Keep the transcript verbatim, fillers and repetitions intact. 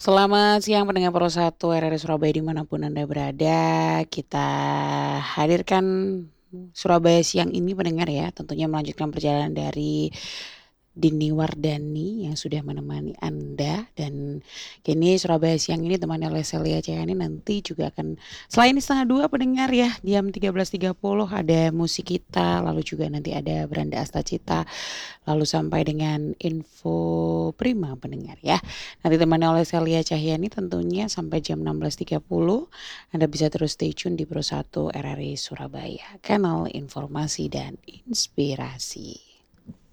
Selamat siang pendengar Pro satu R R I Surabaya dimanapun Anda berada, kita hadirkan Surabaya siang ini pendengar ya, tentunya melanjutkan perjalanan dari Dini Wardani yang sudah menemani Anda dan kini Surabaya siang ini ditemani oleh Celia Cayani nanti juga akan selain setengah dua pendengar ya jam tiga belas tiga puluh ada musik kita lalu juga nanti ada Beranda Astacita lalu sampai dengan info prima pendengar ya. Nanti ditemani oleh Celia Cahyani tentunya sampai jam enam belas tiga puluh Anda bisa terus stay tune di Pro satu R R I Surabaya, kanal informasi dan inspirasi.